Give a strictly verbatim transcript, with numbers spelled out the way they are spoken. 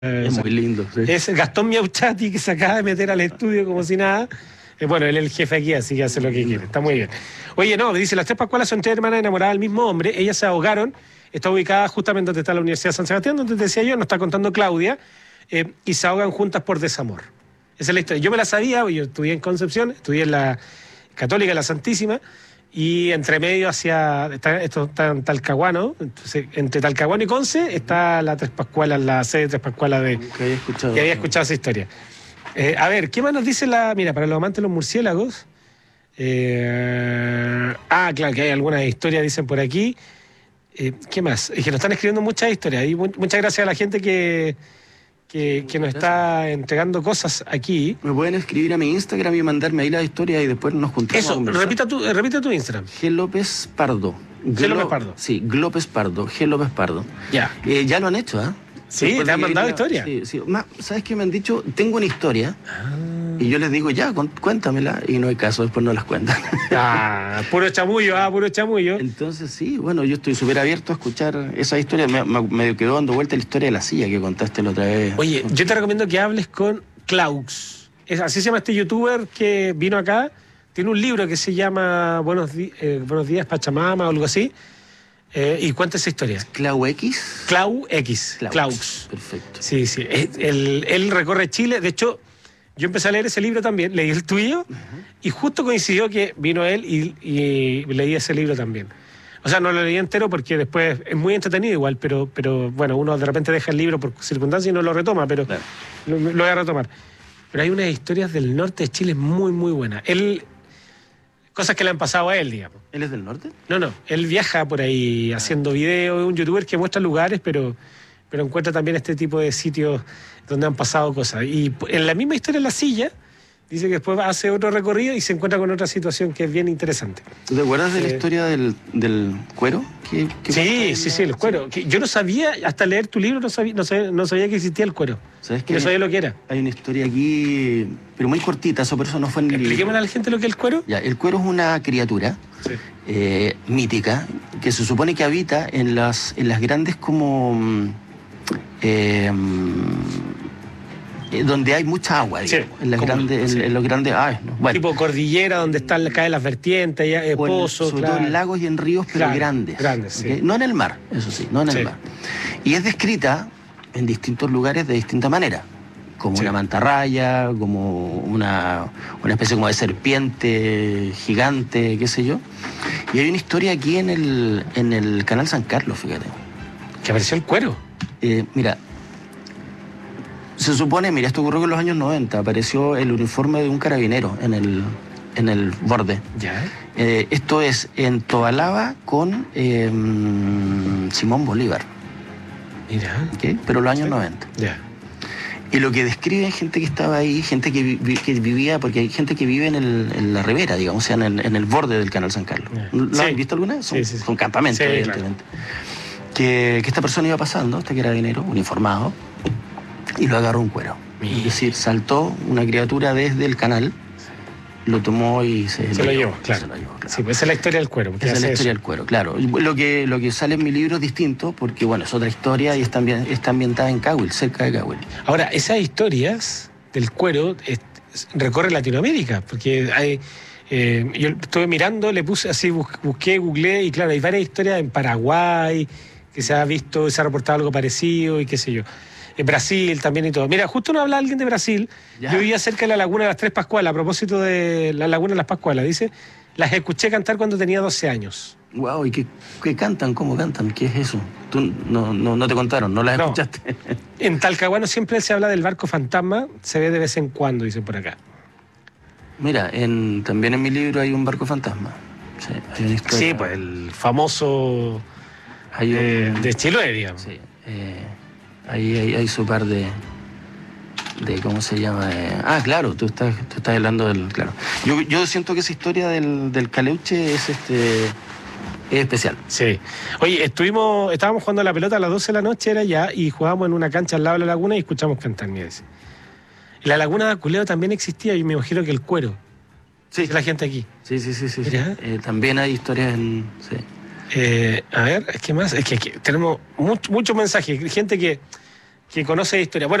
Eh, Es muy lindo. Sí. Es Gastón Miauchati, que se acaba de meter al estudio como si nada. Eh, bueno, él es el jefe aquí, así que hace lo que quiere. Está muy bien. Oye, no, dice, las tres Pascualas son tres hermanas enamoradas del mismo hombre. Ellas se ahogaron. Está ubicada justamente donde está la Universidad de San Sebastián, donde te decía yo, nos está contando Claudia. Eh, y se ahogan juntas por desamor. Esa es la historia. Yo me la sabía, yo estudié en Concepción, estudié en la Católica, la Santísima. Y entre medio hacia, está, esto está en Talcahuano, entonces entre Talcahuano y Conce está la Tres Pascualas, la sede de Tres Pascualas de... Que había escuchado. Que había escuchado esa historia. Eh, a ver, ¿qué más nos dice la... Mira, para los amantes de los murciélagos... Eh, ah, claro, que hay algunas historias, dicen por aquí. Eh, ¿Qué más? Es que nos están escribiendo muchas historias. Y mu muchas gracias a la gente que... Que, que nos está entregando cosas aquí. Me pueden escribir a mi Instagram y mandarme ahí la historia y después nos juntamos. Eso, repita tu, eh, repita tu Instagram. G. López Pardo. G. López Pardo. Sí, Glópez Pardo. G. López Pardo. Ya. Eh, ya lo han hecho, ¿ah? ¿eh? Sí, Después te han de mandado ir a- historia. Sí, sí. Ma, ¿sabes qué me han dicho? Tengo una historia. Ah. Y yo les digo, ya, con- cuéntamela. Y no hay caso, después no las cuentan. Ah, puro chamullo, ah, puro chamullo. Entonces, sí, bueno, yo estoy súper abierto a escuchar esa historia. Me, me- me quedó dando vuelta la historia de la silla que contaste la otra vez. Oye, yo te recomiendo que hables con Klaus. Es, así se llama este youtuber que vino acá. Tiene un libro que se llama Buenos, Di- eh, Buenos Días Pachamama o algo así. Eh, y cuenta esa historia. Clau X. Clau X. Klaus. Klaus. Perfecto. Sí, sí. Eh, Él, él recorre Chile. De hecho, yo empecé a leer ese libro también. Leí el tuyo. Y justo coincidió que vino él y, y leí ese libro también. O sea, no lo leí entero porque después es muy entretenido igual, pero, pero bueno, uno de repente deja el libro por circunstancias y no lo retoma, pero Claro. lo, lo voy a retomar. Pero hay unas historias del norte de Chile muy, muy buenas. Él, cosas que le han pasado a él, digamos. ¿Él es del norte? No, no, él viaja por ahí haciendo videos, es un youtuber que muestra lugares, pero, pero encuentra también este tipo de sitios donde han pasado cosas. Y en la misma historia en la silla, dice que después hace otro recorrido y se encuentra con otra situación que es bien interesante. ¿Tú te acuerdas de la Eh, historia del, del cuero? ¿Qué, qué Sí, pasa? sí, sí, el cuero. Que yo no sabía, hasta leer tu libro, no sabía, no sabía, no sabía que existía el cuero. ¿Sabes Y qué? no sabía lo que era. Hay una historia aquí, pero muy cortita, eso por eso no fue en el Expliquémosle a la gente lo que es el cuero. Ya, el cuero es una criatura Sí. eh, mítica que se supone que habita en las, en las grandes como... mm, eh, mm, eh, donde hay mucha agua, Sí, digamos, en, las como- grandes, en- sí. en los grandes... ay, no, bueno, Tipo cordillera, donde están caen las vertientes, ya, eh, o en- pozos, sobre claro. todo en lagos y en ríos, pero Claro, grandes. grandes, sí. ¿ok? No en el mar, eso sí, no en el Sí. mar. Y es descrita en distintos lugares de distinta manera, como Sí. una mantarraya, como una, una especie como de serpiente gigante, qué sé yo. Y hay una historia aquí en el, en el canal San Carlos, fíjate. Que apareció el cuero. Eh, mira, se supone, mira, esto ocurrió en los años noventa, apareció el uniforme de un carabinero en el, en el borde. Ya. Eh, esto es en Tobalaba con eh, Simón Bolívar, Mira. ¿ok? Pero los años Sí. noventa. Ya. Y lo que describe gente que estaba ahí, gente que, vi- que vivía, porque hay gente que vive en, el- en la ribera, digamos, o sea, en el, en el borde del Canal San Carlos. Ya. ¿Lo Sí. has visto alguna vez? Son, Sí, sí, sí. son campamentos, Sí, evidentemente. Que, que esta persona iba pasando, este carabinero, uniformado, y lo agarró un cuero. Mira. Es decir, saltó una criatura desde el canal, lo tomó y se, Se lo llevó, claro. Se lo llevó, claro. Sí, pues esa es la historia del cuero. porque Esa es hace la eso. historia del cuero, claro. Y Lo que, lo que sale en mi libro es distinto porque, bueno, es otra historia y está, ambien- está ambientada en Cahuil, cerca de Cahuil. Ahora, esas historias del cuero es- recorren Latinoamérica, porque hay, eh, yo estuve mirando, le puse así, bus- busqué, googleé, y claro, hay varias historias en Paraguay, que se ha visto, se ha reportado algo parecido y qué sé yo. En Brasil también y todo. Mira, justo nos habla alguien de Brasil. Ya. Yo vivía cerca de la laguna de las Tres Pascualas, a propósito de la laguna de las Pascualas, dice, las escuché cantar cuando tenía doce años. Wow, ¿y qué, qué cantan? ¿Cómo cantan? ¿Qué es eso? Tú no, no, no te contaron, no las No. escuchaste. En Talcahuano siempre se habla del barco fantasma, se ve de vez en cuando, dicen por acá. Mira, en, también en mi libro hay un barco fantasma. Sí, hay una historia. Sí, pues el famoso Hay un, eh, de Chiloé, digamos. Sí, eh, ahí hay, hay su par de, de ¿cómo se llama? Eh, ah, claro, tú estás, tú estás hablando del, claro. Yo, yo siento que esa historia del, del Caleuche es este es especial. Sí. Oye, estuvimos, estábamos jugando a la pelota a las doce de la noche, era ya, y jugábamos en una cancha al lado de la laguna y escuchamos cantar, mira ese. La laguna de Aculeo también existía, y me imagino que el cuero. Sí, Es la gente aquí. sí, sí, sí, sí. Mira. Eh, también hay historias en, sí. Eh, a ver, ¿qué más? Es que aquí tenemos mucho, muchos mensajes, gente que que conoce de historia. Bueno,